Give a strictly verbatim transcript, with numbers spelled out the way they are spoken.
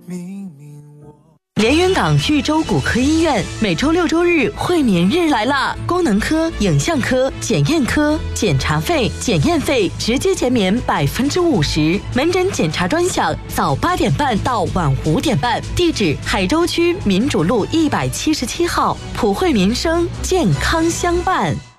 明明我连云港豫州骨科医院每周六周日会眠日来啦！功能科、影像科、检验科检查费、检验费直接减免百分之五十，门诊检查专项早八点半到晚五点半。地址：海州区民主路一百七十七号，普惠民生，健康相伴。